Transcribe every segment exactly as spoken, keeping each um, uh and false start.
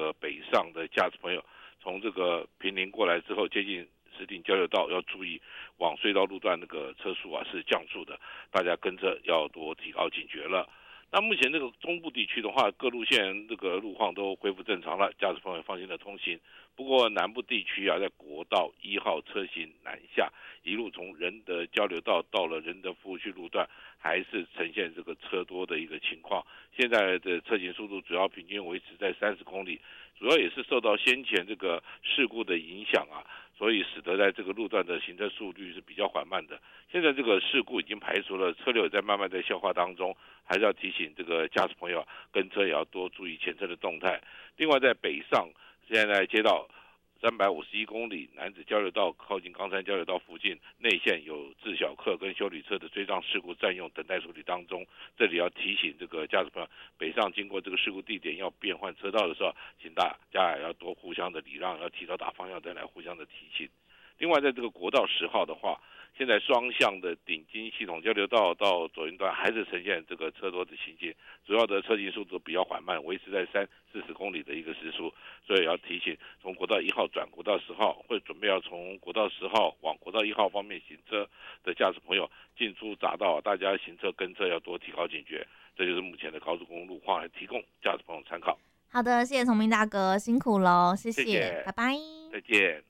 个北上的驾驶朋友，从这个坪林过来之后，接近石碇交流道要注意往隧道路段那个车速啊是降速的，大家跟着要多提高警觉了。那目前这个中部地区的话，各路线这个路况都恢复正常了，驾驶朋友放心的通行。不过南部地区啊，在国道一号车行南下，一路从仁德交流道到了仁德服务区路段，还是呈现这个车多的一个情况。现在的车行速度主要平均维持在三十公里，主要也是受到先前这个事故的影响啊，所以使得在这个路段的行车速率是比较缓慢的。现在这个事故已经排除了，车流也在慢慢在消化当中，还是要提醒这个驾驶朋友跟车也要多注意前车的动态。另外在北上，现在接到三百五十一公里南子交流道靠近冈山交流道附近内线有自小客跟休旅车的追撞事故占用等待处理当中，这里要提醒这个驾驶朋友北上经过这个事故地点要变换车道的时候，请大家也要多互相的礼让，要提早打方向灯来互相的提醒。另外在这个国道十号的话，现在双向的顶金系统交流道到左营段还是呈现这个车多的情形，主要的车行速度比较缓慢，维持在三四十公里的一个时速，所以要提醒从国道一号转国道十号，或者准备要从国道十号往国道一号方面行车的驾驶朋友，进出匝道，大家行车跟车要多提高警觉。这就是目前的高速公路路况，来提供驾驶朋友参考。 好的，谢谢崇明大哥，辛苦喽，谢谢， 谢谢， 拜拜， 再见。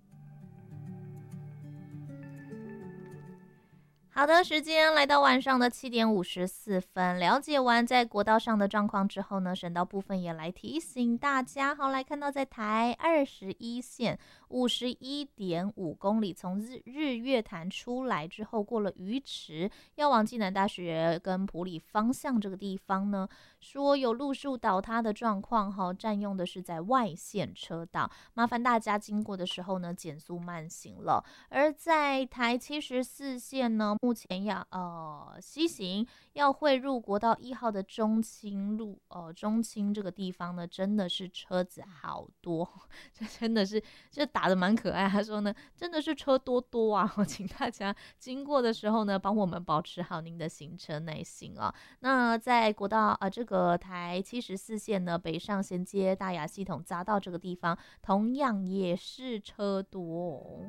好的，时间来到晚上的七点五十四分。了解完在国道上的状况之后呢，省道部分也来提醒大家。好，来看到在台二十一线五十一点五公里，从日日月潭出来之后，过了鱼池，要往暨南大学跟埔里方向这个地方呢，说有路树倒塌的状况，哈，占用的是在外线车道，麻烦大家经过的时候呢，减速慢行了。而在台七十四线呢，目前要呃西行要汇入国道一号的中清路，呃中清这个地方呢，真的是车子好多，这真的是就打得蛮可爱。他说呢，真的是车多多啊，请大家经过的时候呢，帮我们保持好您的行车耐心啊。那在国道啊、呃、这个台七十四线呢，北上衔接大雅系统匝道这个地方，同样也是车多哦。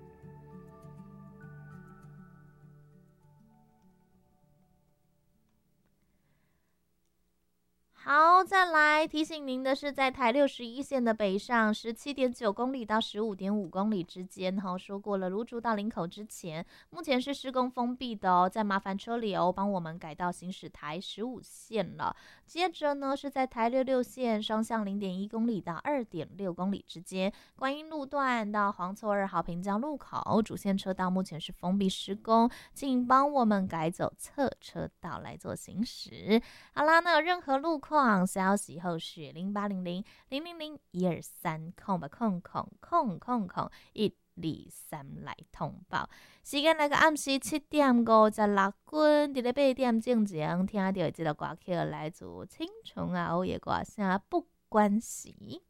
好，再来提醒您的是，在台六十一线的北上十七点九公里到十五点五公里之间，哈，说过了，芦竹到林口之前，目前是施工封闭的哦，再麻烦车流帮我们改道行驶台十五线了。接着呢，是在台六六线双向零点一公里到二点六公里之间，观音路段到黄厝二号平交路口主线车道目前是封闭施工，请帮我们改走侧车道来做行驶。好啦，那有任何路况消息后续零八零零零零零一二三空吧空空空空空一二三来通报。时间来到暗时七点五十六分，在八点正前听到这个歌曲来自青虫啊，欧耶歌声不关系。